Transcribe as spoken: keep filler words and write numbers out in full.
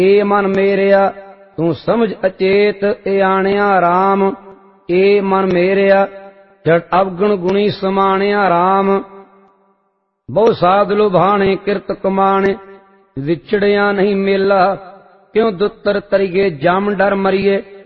ਏ ਮਨ ਮੇਰਿਆ ਤੂੰ ਸਮਝ ਅਚੇਤ ਇਆਣਿਆ ਰਾਮ। ਏ ਮਨ ਮੇਰਿਆ ਜੜ ਅਵਗੁਣ ਗੁਣੀ ਸਮਾਣਿਆ ਰਾਮ। ਬਹੁ ਸਾਧ ਲੁਭਾਣੇ ਕਿਰਤ ਕਮਾਣੇ ਵਿਛੜਿਆ ਨਹੀਂ ਮੇਲਾ। ਕਿਉ ਦੁੱਤਰ ਤਰੀਏ ਜਮ ਡਰ ਮਰੀਏ।